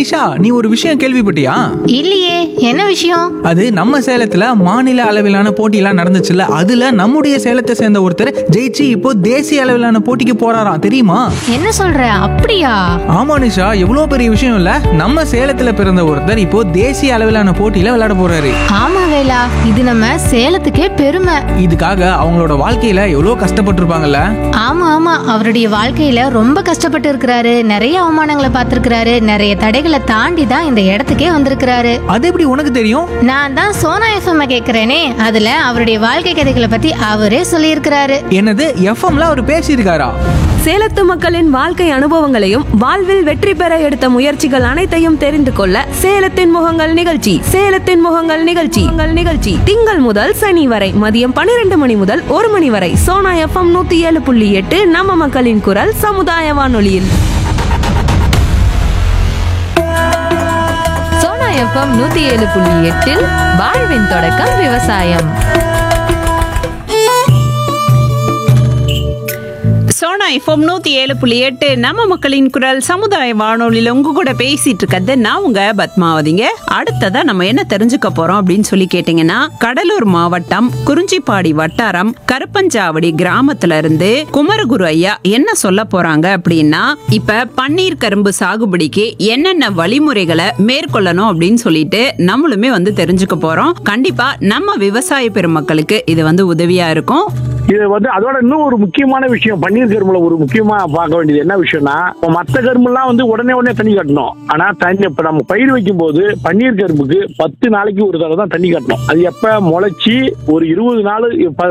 நிஷா, நீ ஒரு விஷயம் கேள்விப்பட்டியா? இல்லையே, என்ன விஷயம்? அது நம்ம சேலத்துல மாநில அளவிலான போட்டியெல்லாம் நடந்துச்சுல்ல, அதுல நம்முடைய சேலத்தை சேர்ந்த ஒருத்தர் ஜெயிச்சு இப்போ தேசிய அளவிலான போட்டிக்கு போறாராம், தெரியுமா? என்ன சொல்ற? அப்படியா? ஆமா நிஷா, எவ்வளவு பெரிய விஷயம் இல்ல. நம்ம சேலத்துல பிறந்த ஒருத்தர் இப்போ தேசிய அளவிலான போட்டியில விளையாட போறாரு. ஆமா வேலா, இது நம்ம சேலத்துக்கே பெருமை. இதுக்காக அவங்களோட வாழ்க்கையில எவ்வளவு கஷ்டப்பட்டிருப்பாங்கல்ல. ஆமா ஆமா, அவருடைய வாழ்க்கையில ரொம்ப கஷ்டப்பட்டு இருக்கிறாரு. நிறைய அவமானங்களை பார்த்திருக்கிறாரு. நிறைய தடைகளை தாண்டி தான் இந்த இடத்துக்கே வந்திருக்கிறாரு. அது எப்படி உனக்கு தெரியும்? நான் தான் சோனா எஃப்எம் கேக்குறேனே, அதுல அவருடைய வாழ்க்கை கதைகளை பத்தி அவரே சொல்லியிருக்கிறாரு. என்னது, எஃப்எம்ல அவர் பேசியிருக்காரா? சேலத்து மக்களின் வாழ்க்கை அனுபவங்களையும் வாழ்வில் வெற்றி பெற எடுத்த முயற்சிகள் அனைத்தையும் தெரிந்து கொள்ள சேலத்தின் முகங்கள் நிகழ்ச்சி திங்கள் முதல் சனி வரை மதியம் 12 மணி முதல் 1 மணி வரை சோனா எஃப்எம் 107.8 நம்ம மக்களின் குரல் சமுதாய வானொலியில். சோனா எஃப்எம் 107.8 வாழ்வின் தொடக்கம் விவசாயம். சோனா எஃப்எம் 107.8 நம்ம மக்களின் குரல் சமுதாய வானொலியில உங்க கூட பேசிட்டு இருக்கிறது நான் உங்க பத்மாவதிங்க. அடுத்ததா நம்ம என்ன தெரிஞ்சுக்க போறோம் அப்படின்னு சொல்லி கேட்டீங்கன்னா, கடலூர் மாவட்டம் குறிஞ்சிப்பாடி வட்டாரம் கருப்பஞ்சாவடி கிராமத்துல இருந்து குமரகுரு ஐயா என்ன சொல்ல போறாங்க அப்படின்னா, இப்ப பன்னீர் கரும்பு சாகுபடிக்கு என்னென்ன வழிமுறைகளை மேற்கொள்ளணும் அப்படின்னு சொல்லிட்டு நம்மளுமே தெரிஞ்சுக்க போறோம். கண்டிப்பா நம்ம விவசாய பெருமக்களுக்கு இது உதவியா இருக்கும். இது அதோட இன்னும் ஒரு முக்கியமான விஷயம், பன்னீர் கரும்புல ஒரு முக்கியமா பார்க்க வேண்டியது என்ன விஷயம்னா, மற்ற கரும்புலாம் உடனே தண்ணி கட்டணும். ஆனா தண்ணி இப்ப நம்ம பயிர் வைக்கும் போது பன்னீர் கரும்புக்கு 10 நாளைக்கு ஒரு தடவை தான் தண்ணி கட்டணும். அது எப்ப முளைச்சி ஒரு 20 நாள்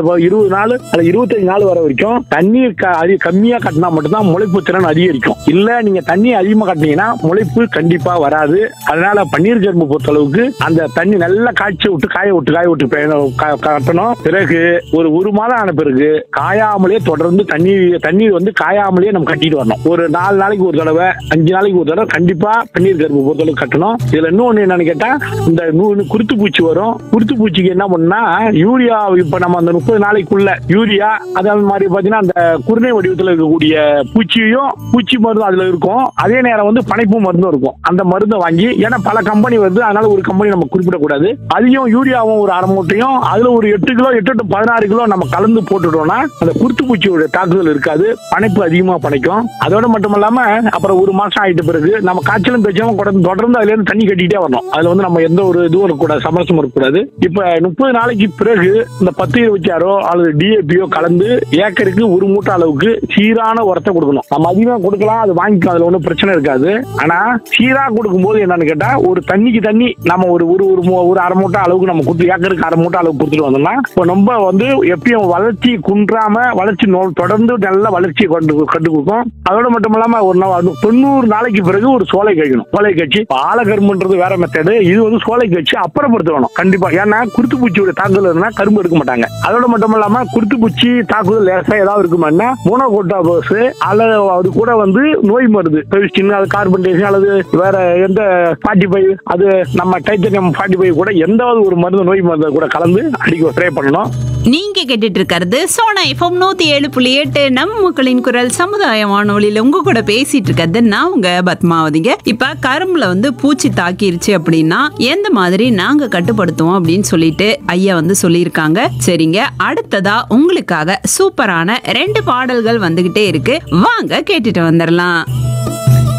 அல்ல 25 நாள் வர வரைக்கும் தண்ணீர் கம்மியா கட்டினா மட்டும்தான் முளைப்பு திறன் அதிகரிக்கும். இல்ல நீங்க தண்ணி அதிகமா கட்டினீங்கன்னா முளைப்பு கண்டிப்பா வராது. அதனால பன்னீர் கரும்பு பொறுத்த அளவுக்கு அந்த தண்ணி நல்லா காய விட்டு கட்டணும். பிறகு ஒரு மாதம் ஆன பிறகு காயாமலே தொடர்ந்து தண்ணீர் காயாமலே நம்ம கட்டிட்டு வரணும். ஒரு 4 நாளைக்கு ஒரு தடவை 5 நாளைக்கு ஒரு தடவை கண்டிப்பா பன்னீர் கரும்பு பொறுத்தளவு கட்டணும். இதுல இன்னொன்னு என்னன்னு கேட்டா, இந்த குருத்து பூச்சி வரும். குருத்து பூச்சிக்கு என்ன பண்ணா, யூரியா இப்ப நம்ம அந்த 30 நாளைக்குள்ள யூரியா, அதே மாதிரி பாத்தீங்கன்னா அந்த குருணை வடிவத்தில் இருக்கக்கூடிய பூச்சி மருந்து அதுல இருக்கும். அதே நேரம் பனைப்பு மருந்தும் இருக்கும். அந்த மருந்தை வாங்கி, ஏன்னா பல கம்பெனி வருது, அதனால ஒரு கம்பெனி நம்ம குறிப்பிடக்கூடாது. அதையும் யூரியாவும் ஒரு 1/2 மூட்டையும் அதுல ஒரு 8 கிலோ 8 to 16 கிலோ நம்ம கலந்து போட்டுட்டோம்னா அந்த குருத்து பூச்சியோட தாக்குதல் இருக்காது, பனைப்பு அதிகமா பனைக்கும். அதோட மட்டும் இல்லாம அப்புறம் ஒரு மாசம் ஆயிட்ட பிறகு நம்ம காய்ச்சலும் பேச்சாலும் தொடர்ந்து அதுல இருந்து தண்ணி கட்டிட்டே வரணும். அதுல நம்ம எந்த ஒரு இதுவும் இருக்கக்கூடாது, சமரசம் இருக்கக்கூடாது. இப்ப 30 நாளைக்கு பிறகு இந்த 10-26 அல்லது டிஏபியோ கலந்து ஏக்கருக்கு 1 மூட்டை அளவுக்கு சீரான உரத்தை கொடுக்கணும். நம்ம அதிகமா கொடுக்கலாம், அது வாங்கிக்கலாம், அதுல ஒன்றும் பிரச்சனை இருக்காது. ஆனா சீரா கொடுக்கும் போது என்னன்னு கேட்டா, ஒரு தண்ணிக்கு தண்ணி நம்ம ஒரு 1/2 மூட்டை அளவுக்கு நம்ம கொடுத்து ஏக்கருக்கு 1/2 மூட்டை அளவுக்கு கொடுத்துட்டு வந்தோம்னா இப்போ நம்ம எப்பயும் வளர்ச்சி குன்றாம வளர்ச்சி தொடர்ந்து நல்ல வளர்ச்சி கண்டு கொடுக்கும். அதோட மட்டும் இல்லாம ஒரு 90 நாளைக்கு பிறகு ஒரு சோலை கழிக்கணும். சோலை கட்சி ஆலகரும்புன்றது வேற மெத்தடு, இது சோலை கட்சி அப்புறப்படுத்தணும் கண்டிப்பா. ஏன்னா குருத்து பூச்சியோட தாக்குதல் இருந்தா கரும்பு எடுக்க மாட்டாங்க. அதோட மட்டும் இல்லாம குருத்து பூச்சி தாக்குதல் லேசா ஏதாவது இருக்குமான்னா மோனோகோட்டாபோஸ் அல்லது அது கூட நோய் மருந்து பெவிஸ்டின், அது கார்பன்டேஷன் அல்லது வேற எந்த 45 அது நம்ம டைட்டனியம் 45 கூட எந்த ஒரு மருந்து நோய் மருந்து கூட கலந்து அடிக்க ஸ்ப்ரே பண்ணணும். நீங்க கேட்டுட்டு இருக்கிறது சோனா எஃப்எம் 107.8 நம்ம மக்களின் குரல் சமுதாய வானொலியில உங்க கூட பேசிட்டு இருக்கிறது நான் உங்க பத்மாவதிங்க. இப்ப கரும்புல பூச்சி தாக்கிருச்சு அப்படின்னா எந்த மாதிரி நாங்க கட்டுப்படுத்துவோம் அப்படின்னு சொல்லிட்டு ஐயா சொல்லியிருக்காங்க. சரிங்க, அடுத்ததா உங்களுக்காக சூப்பரான 2 பாடல்கள் வந்துகிட்டே இருக்கு, வாங்க கேட்டுட்டு வந்துடலாம்.